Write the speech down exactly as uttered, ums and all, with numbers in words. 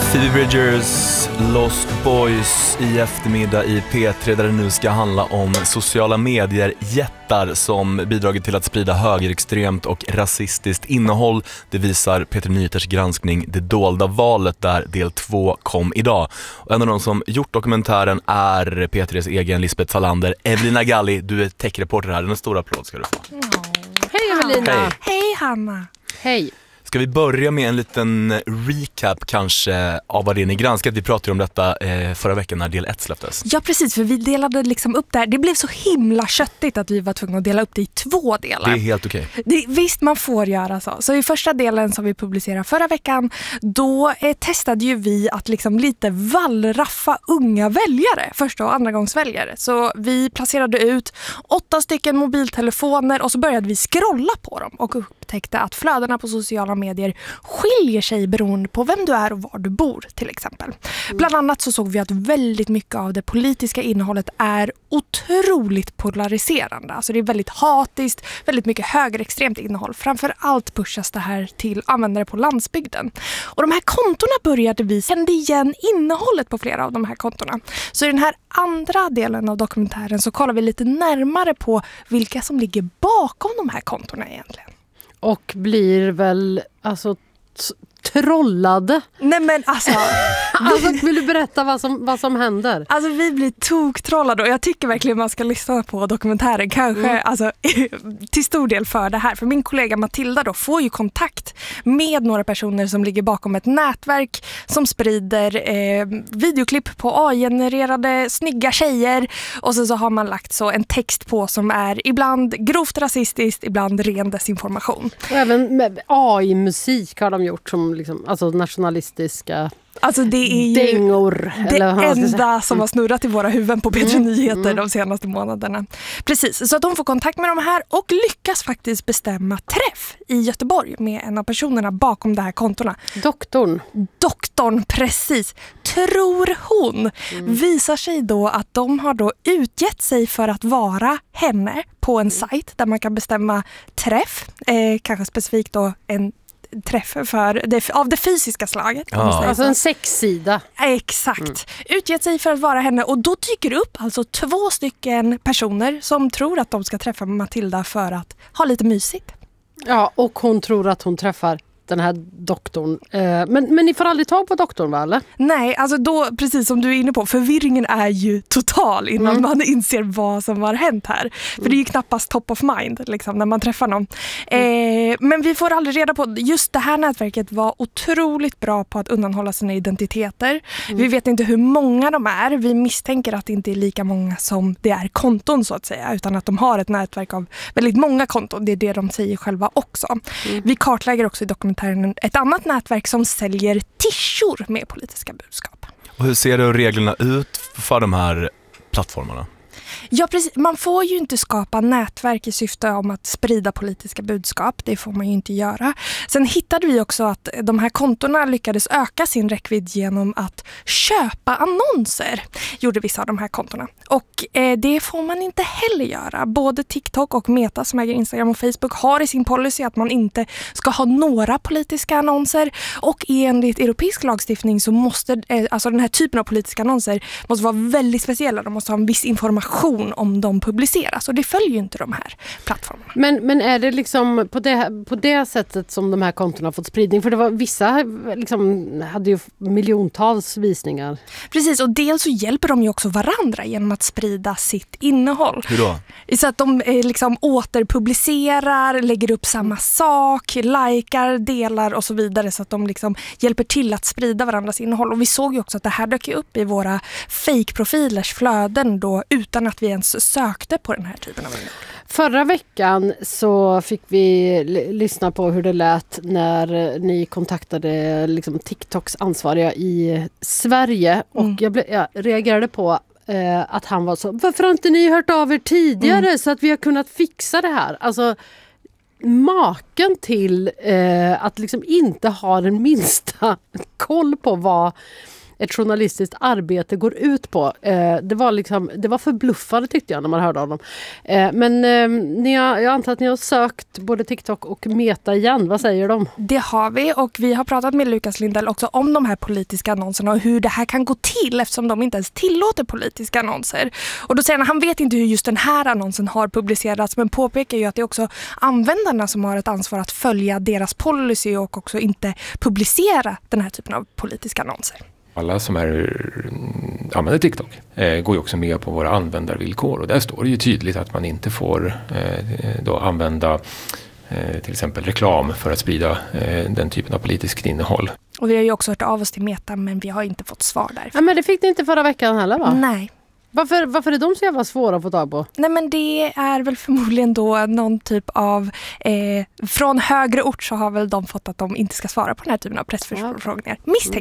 Phoebe Bridgers, Lost Boys i eftermiddag i P tre, där det nu ska handla om sociala medier jättar som bidragit till att sprida högerextremt och rasistiskt innehåll. Det visar P tre Nyheters granskning Det dolda valet, där del två kom idag. Och en av de som gjort dokumentären är P tres egen Lisbeth Salander. Evelina Galli, du är techreporter här. En stor applåd ska du få. Oh. Hej Evelina! Hej. Hej Hanna! Hej! Ska vi börja med en liten recap kanske av vad det är ni granskat? Vi pratade om detta eh, förra veckan när del ett släpptes. Ja precis, för vi delade liksom upp det här. Det blev så himla köttigt att vi var tvungna att dela upp det i två delar. Det är helt okej. Det, visst, man får göra så. Så i första delen som vi publicerade förra veckan, då eh, testade ju vi att liksom lite vallraffa unga väljare, första och andra gångs väljare. Så vi placerade ut åtta stycken mobiltelefoner och så började vi scrolla på dem och upptäckte att flödena på sociala medier skiljer sig beroende på vem du är och var du bor till exempel. Mm. Bland annat så såg vi att väldigt mycket av det politiska innehållet är otroligt polariserande. Alltså det är väldigt hatiskt, väldigt mycket högerextremt innehåll. Framför allt pushas det här till användare på landsbygden. Och de här kontorna började vi kände igen innehållet på flera av de här kontorna. Så i den här andra delen av dokumentären så kollar vi lite närmare på vilka som ligger bakom de här kontorna egentligen. Och blir väl alltså t- trollade. Nej men alltså... alltså vill du berätta vad som, vad som händer? Alltså vi blir toktrollade och jag tycker verkligen man ska lyssna på dokumentären. Kanske mm. alltså, till stor del för det här. För min kollega Matilda då får ju kontakt med några personer som ligger bakom ett nätverk som sprider eh, videoklipp på A I-genererade snygga tjejer. Och så, så har man lagt så en text på som är ibland grovt rasistiskt, ibland ren desinformation. Och även med A I-musik har de gjort som liksom, alltså nationalistiska alltså det är ju dängor, det eller enda som har snurrat i våra huvuden på P tre Nyheter mm. de senaste månaderna. Precis, så att de får kontakt med de här och lyckas faktiskt bestämma träff i Göteborg med en av personerna bakom de här kontorna. Doktorn. Doktorn, precis. Tror hon. Mm. Visar sig då att de har då utgett sig för att vara henne på en mm. sajt där man kan bestämma träff. Eh, kanske specifikt då en träff för det, av det fysiska slaget. Ja. Alltså en sexsida. Exakt. Mm. Utgett sig för att vara henne och då dyker det upp alltså två stycken personer som tror att de ska träffa Matilda för att ha lite mysigt. Ja, och hon tror att hon träffar den här doktorn. Men, men ni får aldrig tag på doktorn, va? Eller? Nej, alltså då, precis som du är inne på, förvirringen är ju total innan mm. man inser vad som har hänt här. Mm. För det är ju knappast top of mind liksom, när man träffar någon. Mm. Eh, men vi får aldrig reda på, just det här nätverket var otroligt bra på att undanhålla sina identiteter. Mm. Vi vet inte hur många de är. Vi misstänker att det inte är lika många som det är konton så att säga, utan att de har ett nätverk av väldigt många konton. Det är det de säger själva också. Mm. Vi kartlägger också i dokumentären ett annat nätverk som säljer tishor med politiska budskap. Och hur ser då reglerna ut för de här plattformarna? Ja, precis. Man får ju inte skapa nätverk i syfte om att sprida politiska budskap. Det får man ju inte göra. Sen hittade vi också att de här kontorna lyckades öka sin räckvidd genom att köpa annonser. Gjorde vissa av de här kontorna. Och eh, det får man inte heller göra. Både TikTok och Meta som äger Instagram och Facebook har i sin policy att man inte ska ha några politiska annonser. Och enligt europeisk lagstiftning så måste eh, alltså den här typen av politiska annonser måste vara väldigt speciella. De måste ha en viss information om de publiceras och det följer ju inte de här plattformarna. Men, men är det liksom på det, på det sättet som de här kontona har fått spridning? För det var vissa liksom, hade ju miljontals visningar. Precis, och dels så hjälper de ju också varandra genom att sprida sitt innehåll. Hur då? Så att de eh, liksom återpublicerar, lägger upp samma sak, likar, delar och så vidare så att de liksom hjälper till att sprida varandras innehåll. Och vi såg ju också att det här dök upp i våra fake-profilers flöden då utan att vi ens sökte på den här typen av innehåll. Förra veckan så fick vi l- lyssna på hur det lät när ni kontaktade liksom, TikToks ansvariga i Sverige. Och mm. jag, ble, jag reagerade på eh, att han var så, varför har inte ni hört av er tidigare mm. så att vi har kunnat fixa det här? Alltså maken till eh, att liksom inte ha den minsta koll på vad ett journalistiskt arbete går ut på. Eh, det var liksom, det var förbluffande tyckte jag när man hörde honom. Eh, men eh, ni har, jag antar att ni har sökt både TikTok och Meta igen. Vad säger de? Det har vi, och vi har pratat med Lukas Lindell också om de här politiska annonserna och hur det här kan gå till eftersom de inte ens tillåter politiska annonser. Och då säger han, han vet inte hur just den här annonsen har publicerats, men påpekar ju att det är också användarna som har ett ansvar att följa deras policy och också inte publicera den här typen av politiska annonser. Alla som är, använder TikTok eh, går ju också med på våra användarvillkor, och där står det ju tydligt att man inte får eh, då använda eh, till exempel reklam för att sprida eh, den typen av politiskt innehåll. Och vi har ju också hört av oss till Meta, men vi har inte fått svar där. Ja, men det fick ni inte förra veckan heller, va? Nej. Varför, varför är de så jävla svåra att få tag på? Nej, men det är väl förmodligen då någon typ av eh, från högre ort så har väl de fått att de inte ska svara på den här typen av pressförfrågningar. Misstänker